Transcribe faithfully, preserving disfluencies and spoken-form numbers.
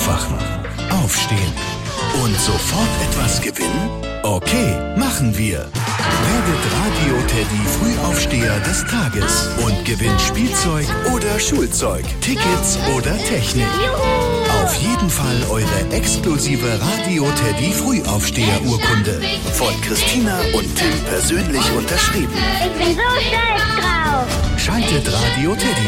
Aufwachen, aufstehen und sofort etwas gewinnen? Okay, machen wir. Werdet Radio-Teddy Frühaufsteher des Tages und gewinnt Spielzeug oder Schulzeug, Tickets oder Technik. Auf jeden Fall eure exklusive Radio-Teddy Frühaufsteher-Urkunde. Von Christina und Tim persönlich unterschrieben. Ich bin so stolz drauf. Schaltet Radio-Teddy